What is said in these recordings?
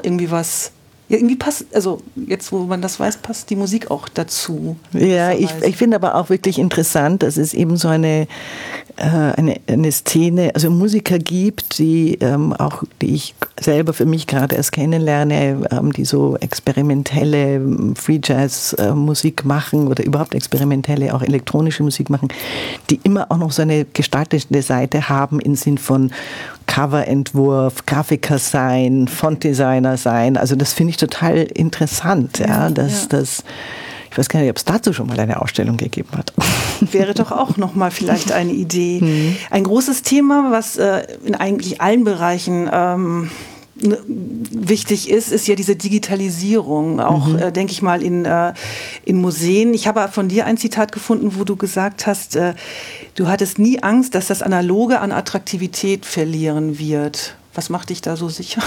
irgendwie was. Ja, irgendwie passt, also jetzt, wo man das weiß, passt die Musik auch dazu. Ja, ich finde aber auch wirklich interessant, dass es eben so eine Szene, also Musiker gibt, die ich selber für mich gerade erst kennenlerne, die so experimentelle Free Jazz Musik machen oder überhaupt experimentelle, auch elektronische Musik machen, die immer auch noch so eine gestaltende Seite haben im Sinn von Coverentwurf, Grafiker sein, Fontdesigner sein. Also das finde ich total interessant. Ich weiß gar nicht, ob es dazu schon mal eine Ausstellung gegeben hat. Wäre doch auch noch mal vielleicht eine Idee. Ein großes Thema, was in eigentlich allen Bereichen wichtig ist ja diese Digitalisierung, auch denke ich mal in Museen. Ich habe von dir ein Zitat gefunden, wo du gesagt hast, du hattest nie Angst, dass das Analoge an Attraktivität verlieren wird. Was macht dich da so sicher?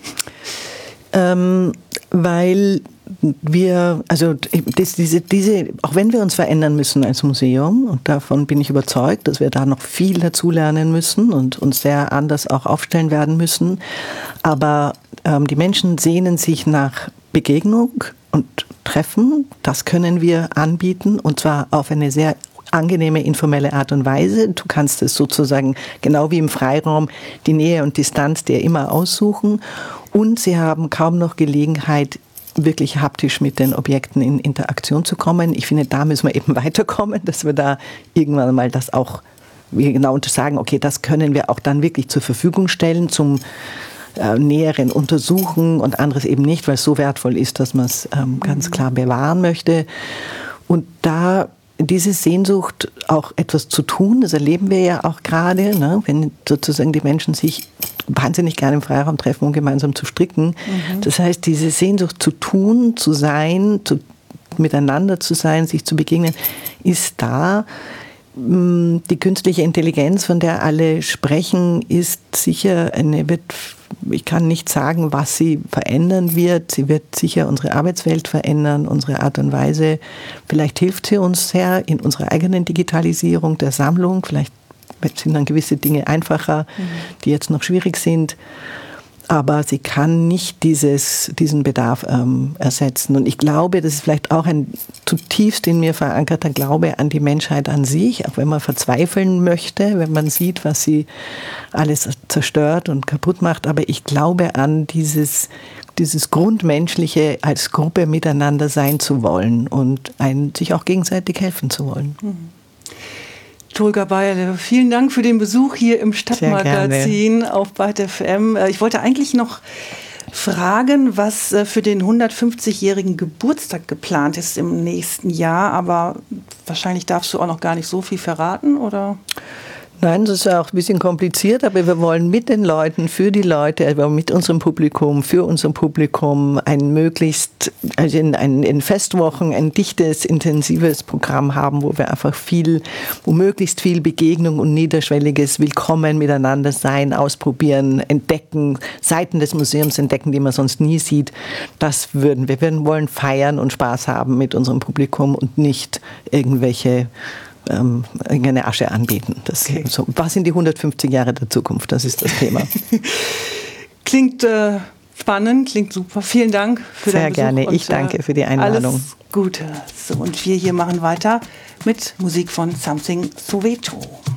Weil wir, also auch wenn wir uns verändern müssen als Museum, und davon bin ich überzeugt, dass wir da noch viel dazulernen müssen und uns sehr anders auch aufstellen werden müssen, aber die Menschen sehnen sich nach Begegnung und Treffen. Das können wir anbieten, und zwar auf eine sehr angenehme, informelle Art und Weise. Du kannst es sozusagen, genau wie im Freiraum, die Nähe und Distanz dir immer aussuchen, und sie haben kaum noch Gelegenheit, wirklich haptisch mit den Objekten in Interaktion zu kommen. Ich finde, da müssen wir eben weiterkommen, dass wir da irgendwann mal das auch genau sagen, okay, das können wir auch dann wirklich zur Verfügung stellen zum näheren Untersuchen und anderes eben nicht, weil es so wertvoll ist, dass man es ganz klar bewahren möchte. Und da diese Sehnsucht, auch etwas zu tun, das erleben wir ja auch gerade, ne? Wenn sozusagen die Menschen sich wahnsinnig gerne im Freiraum treffen, um gemeinsam zu stricken. Das heißt, diese Sehnsucht zu tun, zu sein, miteinander zu sein, sich zu begegnen, ist da. Die künstliche Intelligenz, von der alle sprechen, ist sicher ich kann nicht sagen, was sie verändern wird. Sie wird sicher unsere Arbeitswelt verändern, unsere Art und Weise. Vielleicht hilft sie uns sehr in unserer eigenen Digitalisierung der Sammlung. Vielleicht sind dann gewisse Dinge einfacher, die jetzt noch schwierig sind. Aber sie kann nicht diesen Bedarf ersetzen. Und ich glaube, das ist vielleicht auch ein zutiefst in mir verankerter Glaube an die Menschheit an sich, auch wenn man verzweifeln möchte, wenn man sieht, was sie alles zerstört und kaputt macht. Aber ich glaube an dieses Grundmenschliche, als Gruppe miteinander sein zu wollen und sich auch gegenseitig helfen zu wollen. Tolga Beierle, vielen Dank für den Besuch hier im Stadtmagazin auf Byte FM. Ich wollte eigentlich noch fragen, was für den 150-jährigen Geburtstag geplant ist im nächsten Jahr, aber wahrscheinlich darfst du auch noch gar nicht so viel verraten, oder? Nein, das ist ja auch ein bisschen kompliziert, aber wir wollen mit den Leuten, für die Leute, also mit unserem Publikum, für unser Publikum in Festwochen ein dichtes, intensives Programm haben, wo wir einfach wo möglichst viel Begegnung und niederschwelliges Willkommen miteinander sein, ausprobieren, entdecken, Seiten des Museums entdecken, die man sonst nie sieht. Das würden wir. Wir wollen feiern und Spaß haben mit unserem Publikum und nicht irgendeine Asche anbieten. Was sind die 150 Jahre der Zukunft? Das ist das Thema. Klingt spannend, klingt super. Vielen Dank für deinen Besuch. Sehr gerne. Ich danke für die Einladung. Alles Gute. So, und wir hier machen weiter mit Musik von Something Soweto.